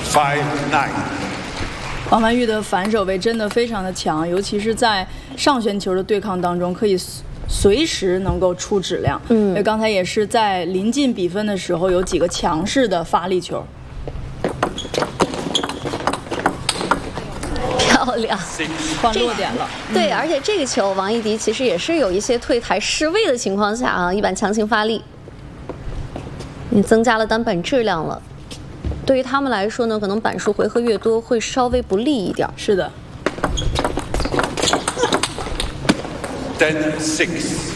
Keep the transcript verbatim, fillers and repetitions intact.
five nine。 王曼玉的反手位真的非常的强，尤其是在上旋球的对抗当中，可以随时能够出质量。嗯，因为刚才也是在临近比分的时候，有几个强势的发力球。 漂亮， 换落点了。 对，而且这个球王艺迪其实也是有一些退台失位的情况下啊，一板强行发力，也增加了单板质量了。对于他们来说呢，可能板数回合越多，会稍微不利一点。 是的。 ten six。